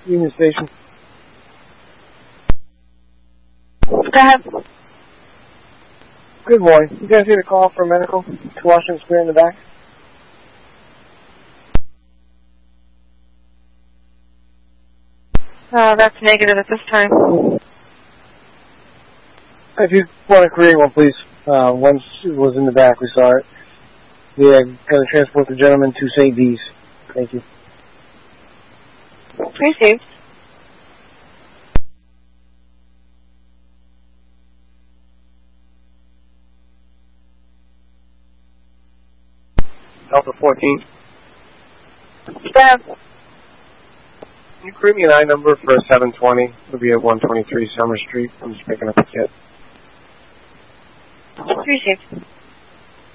Union Station. Go ahead. Good morning. You guys get a call for medical to Washington Square in the back? That's negative at this time. If you want to create one, please. Once it was in the back, we saw it. Yeah, got to transport the gentleman to St. D's. Thank you. Received. Delta 14. Go ahead. Can you create me an I number for 720? It'll be at 123 Summer Street. I'm just picking up a kit. Received.